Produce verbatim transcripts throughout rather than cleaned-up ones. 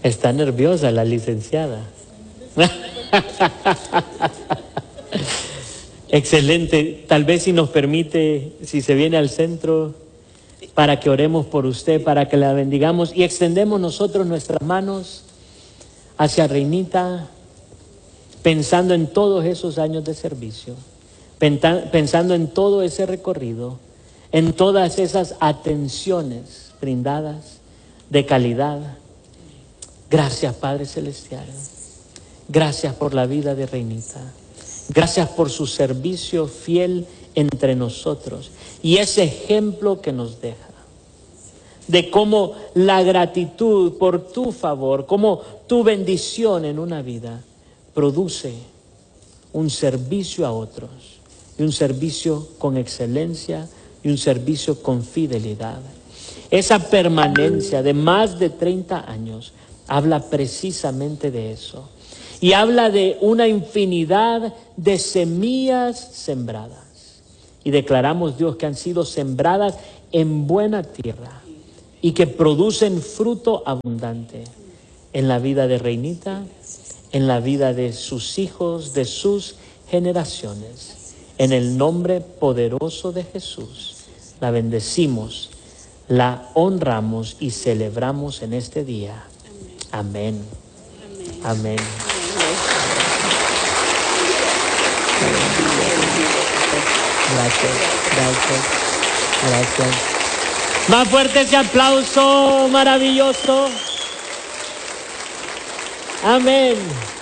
Está nerviosa la licenciada. Excelente. Tal vez si nos permite, si se viene al centro, para que oremos por usted, para que la bendigamos y extendemos nosotros nuestras manos hacia Reinita, pensando en todos esos años de servicio, pensando en todo ese recorrido, en todas esas atenciones brindadas de calidad. Gracias, Padre Celestial. Gracias por la vida de Reinita. Gracias por su servicio fiel entre nosotros y ese ejemplo que nos deja de cómo la gratitud por tu favor, cómo tu bendición en una vida produce un servicio a otros y un servicio con excelencia y un servicio con fidelidad. Esa permanencia de más de treinta años habla precisamente de eso. Y habla de una infinidad de semillas sembradas. Y declaramos, Dios, que han sido sembradas en buena tierra y que producen fruto abundante en la vida de Reinita, en la vida de sus hijos, de sus generaciones. En el nombre poderoso de Jesús, la bendecimos, la honramos y celebramos en este día. Amén. Amén. Amén. Gracias, gracias, gracias. Más fuerte ese aplauso maravilloso. Amén.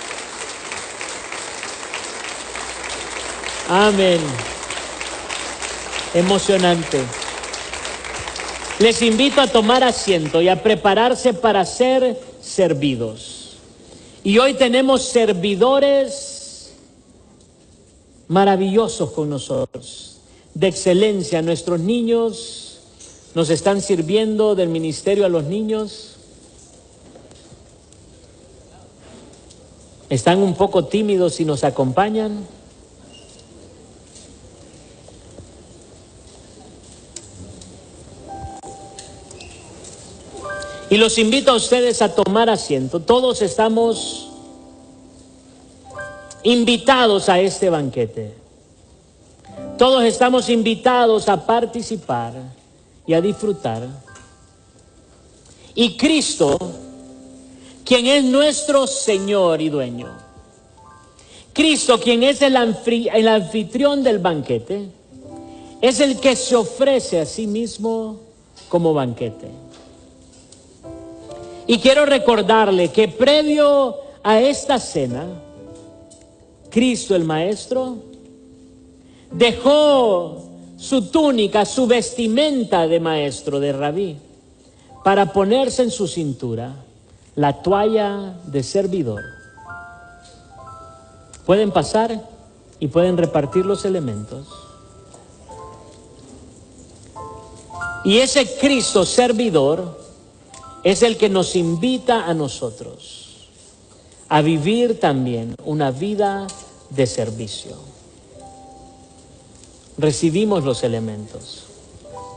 Amén. Emocionante. Les invito a tomar asiento y a prepararse para ser servidos. Y hoy tenemos servidores maravillosos con nosotros, de excelencia. Nuestros niños nos están sirviendo del ministerio a los niños. Están un poco tímidos y nos acompañan. Y los invito a ustedes a tomar asiento. Todos estamos invitados a este banquete. Todos estamos invitados a participar y a disfrutar. Y Cristo, quien es nuestro Señor y dueño, Cristo, quien es el, anfri- el anfitrión del banquete, es el que se ofrece a sí mismo como banquete. Y quiero recordarle que previo a esta cena, Cristo el Maestro dejó su túnica, su vestimenta de maestro, de rabí, para ponerse en su cintura la toalla de servidor. Pueden pasar y pueden repartir los elementos. Y ese Cristo servidor es el que nos invita a nosotros a vivir también una vida de servicio. Recibimos los elementos.